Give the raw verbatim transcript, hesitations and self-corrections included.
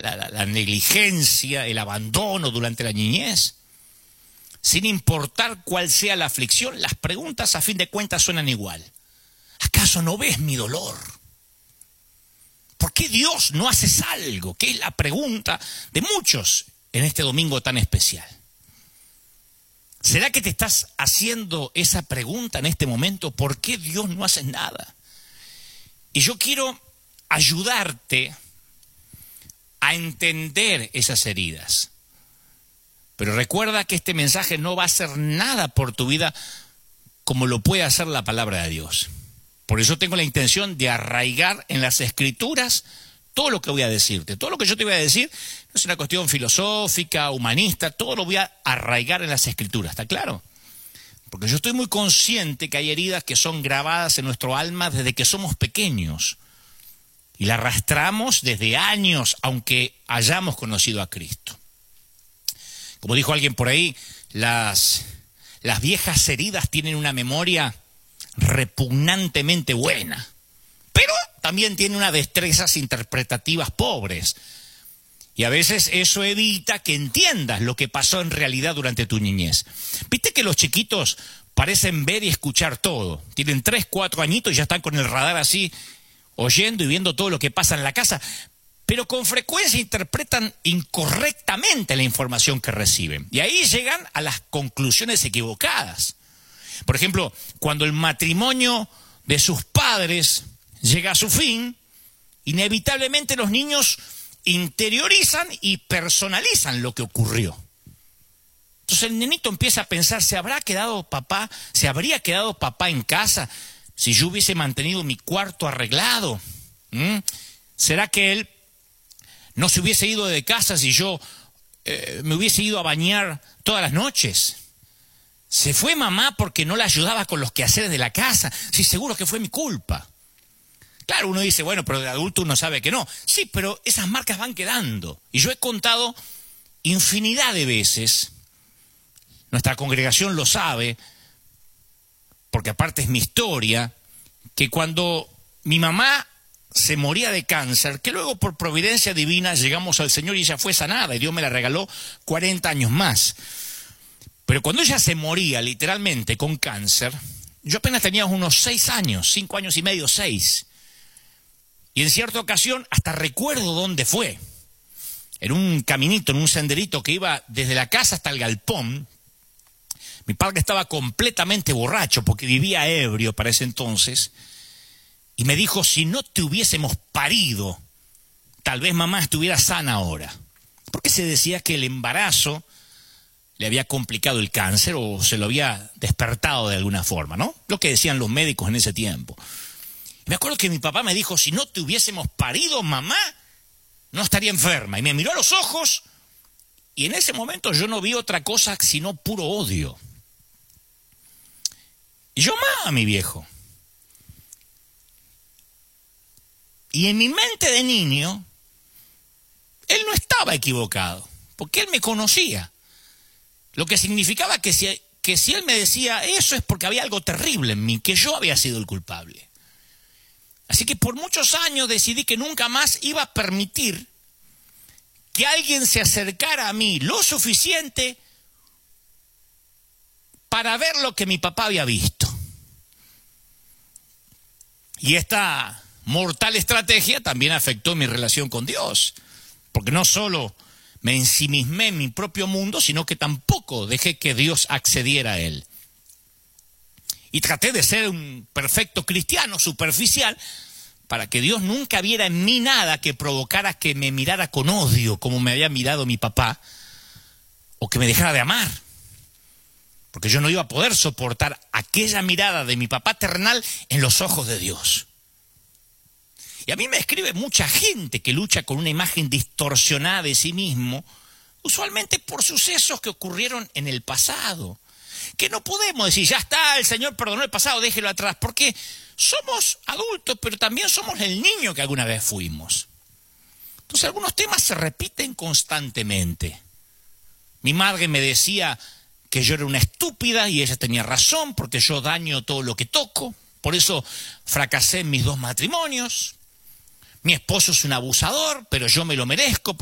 la, la, la negligencia, el abandono durante la niñez. Sin importar cuál sea la aflicción, las preguntas a fin de cuentas suenan igual. ¿Acaso no ves mi dolor? ¿Por qué Dios no haces algo? Que es la pregunta de muchos en este domingo tan especial. ¿Será que te estás haciendo esa pregunta en este momento? ¿Por qué Dios no hace nada? Y yo quiero ayudarte a entender esas heridas. Pero recuerda que este mensaje no va a hacer nada por tu vida como lo puede hacer la palabra de Dios. Por eso tengo la intención de arraigar en las Escrituras todo lo que voy a decirte. Todo lo que yo te voy a decir no es una cuestión filosófica, humanista, todo lo voy a arraigar en las Escrituras, ¿está claro? Porque yo estoy muy consciente que hay heridas que son grabadas en nuestro alma desde que somos pequeños. Y la arrastramos desde años, aunque hayamos conocido a Cristo. Como dijo alguien por ahí, las, las viejas heridas tienen una memoria repugnantemente buena, pero también tienen unas destrezas interpretativas pobres. Y a veces eso evita que entiendas lo que pasó en realidad durante tu niñez. ¿Viste que los chiquitos parecen ver y escuchar todo? Tienen tres, cuatro añitos y ya están con el radar así, oyendo y viendo todo lo que pasa en la casa, pero con frecuencia interpretan incorrectamente la información que reciben. Y ahí llegan a las conclusiones equivocadas. Por ejemplo, cuando el matrimonio de sus padres llega a su fin, inevitablemente los niños interiorizan y personalizan lo que ocurrió. Entonces el nenito empieza a pensar, ¿se habrá quedado papá? ¿Se habría quedado papá en casa si yo hubiese mantenido mi cuarto arreglado? ¿Mm? ¿Será que él no se hubiese ido de casa si yo eh, me hubiese ido a bañar todas las noches? ¿Se fue mamá porque no la ayudaba con los quehaceres de la casa? Sí, seguro que fue mi culpa. Claro, uno dice, bueno, pero de adulto uno sabe que no. Sí, pero esas marcas van quedando. Y yo he contado infinidad de veces, nuestra congregación lo sabe, porque aparte es mi historia, que cuando mi mamá se moría de cáncer, que luego por providencia divina llegamos al Señor y ella fue sanada y Dios me la regaló cuarenta años más. Pero cuando ella se moría literalmente con cáncer, yo apenas tenía unos seis años, cinco años y medio, seis. Y en cierta ocasión hasta recuerdo dónde fue. En un caminito, en un senderito que iba desde la casa hasta el galpón. Mi padre estaba completamente borracho porque vivía ebrio para ese entonces. Y me dijo, si no te hubiésemos parido, tal vez mamá estuviera sana ahora. Porque se decía que el embarazo le había complicado el cáncer o se lo había despertado de alguna forma, ¿no? Lo que decían los médicos en ese tiempo. Y me acuerdo que mi papá me dijo, si no te hubiésemos parido, mamá no estaría enferma. Y me miró a los ojos y en ese momento yo no vi otra cosa sino puro odio. Y yo amaba a mi viejo. Y en mi mente de niño, él no estaba equivocado, porque él me conocía. Lo que significaba que si, que si él me decía eso es porque había algo terrible en mí, que yo había sido el culpable. Así que por muchos años decidí que nunca más iba a permitir que alguien se acercara a mí lo suficiente para ver lo que mi papá había visto. Y esta mortal estrategia también afectó mi relación con Dios, porque no solo me ensimismé en mi propio mundo, sino que tampoco dejé que Dios accediera a él. Y traté de ser un perfecto cristiano superficial para que Dios nunca viera en mí nada que provocara que me mirara con odio como me había mirado mi papá, o que me dejara de amar. Porque yo no iba a poder soportar aquella mirada de mi papá terrenal en los ojos de Dios. Y a mí me escribe mucha gente que lucha con una imagen distorsionada de sí mismo, usualmente por sucesos que ocurrieron en el pasado. Que no podemos decir, ya está, el Señor perdonó el pasado, déjelo atrás, porque somos adultos, pero también somos el niño que alguna vez fuimos. Entonces algunos temas se repiten constantemente. Mi madre me decía que yo era una estúpida y ella tenía razón, porque yo daño todo lo que toco, por eso fracasé en mis dos matrimonios. Mi esposo es un abusador, pero yo me lo merezco